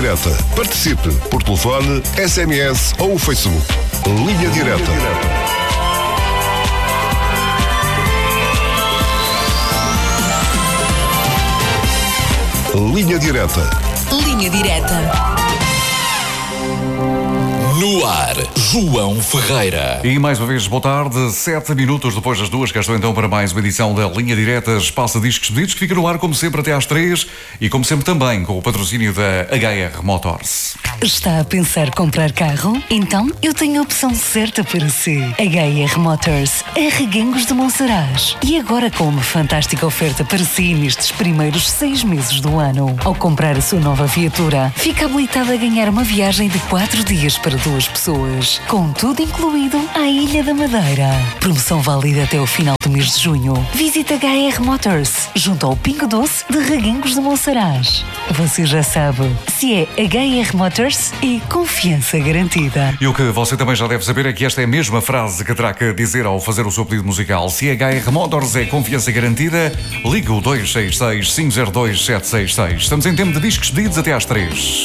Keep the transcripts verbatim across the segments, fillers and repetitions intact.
Direta. Participe por telefone, S M S ou Facebook. Linha Direta. Linha Direta. Linha Direta. No ar, João Ferreira. E mais uma vez, boa tarde, sete minutos depois das duas, cá estou então para mais uma edição da Linha Direta Espaço Discos Pedidos, que fica no ar como sempre até às três e como sempre também com o patrocínio da H R Motors. Está a pensar comprar carro? Então eu tenho a opção certa para si. H R Motors, a Reguengos de Monsaraz. E agora com uma fantástica oferta para si nestes primeiros seis meses do ano. Ao comprar a sua nova viatura, fica habilitado a ganhar uma viagem de quatro dias para duas pessoas, com tudo incluído à Ilha da Madeira. Promoção válida até o final do mês de junho. Visite H R Motors, junto ao Pingo Doce de Reguengos de Monsaraz. Você já sabe, se é H R Motors, é confiança garantida. E o que você também já deve saber é que esta é a mesma frase que terá que dizer ao fazer o seu pedido musical. Se H R Motors é confiança garantida, ligue o dois seis seis, cinco zero dois, sete seis seis. Estamos em tempo de discos pedidos até às três.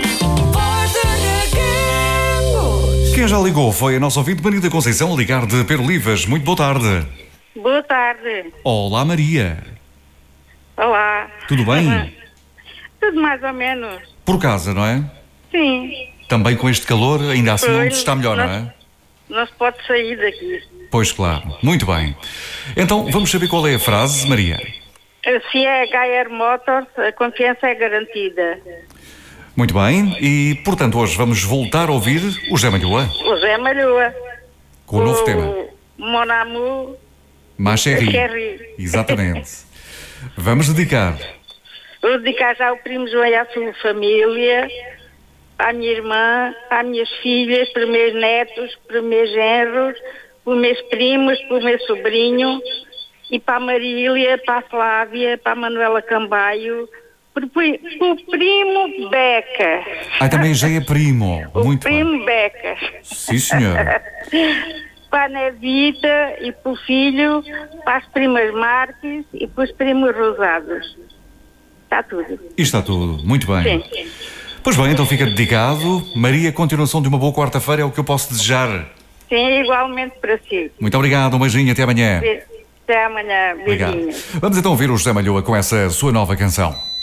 Quem já ligou foi a nossa ouvinte Maria da Conceição, a ligar de Perolivas. Muito boa tarde. Boa tarde. Olá, Maria. Olá. Tudo bem? Tudo mais ou menos. Por casa, não é? Sim. Também com este calor, ainda assim não Pois, está melhor, não, não é? Não se pode sair daqui. Pois claro. Muito bem. Então, vamos saber qual é a frase, Maria. Se é H R Motors, a confiança é garantida. Muito bem. E, portanto, hoje vamos voltar a ouvir o Zé Malhoa, O Zé Malhoa. com o novo tema. Mon Amour. Ma Chérie. Chérie. Exatamente. Vamos dedicar. Vou dedicar já ao primo João e à sua família, à minha irmã, às minhas filhas, para os meus netos, para os meus genros, para os meus primos, para o meu sobrinho, e para a Marília, para a Flávia, para a Manuela Cambaio, para o primo Beca. Ah, também já é primo. O Muito primo bem. Beca. Sim, senhora. Para a Nevita e para o filho, para as primas Marques e para os primos Rosados. Está tudo. E está tudo. Muito bem. Sim. Pois bem, então fica dedicado. Maria, continuação de uma boa quarta-feira é o que eu posso desejar. Sim, igualmente para si. Muito obrigado, um beijinho, até amanhã. Até amanhã. Obrigado. Beijinhos. Vamos então ouvir o José Malhoa com essa sua nova canção.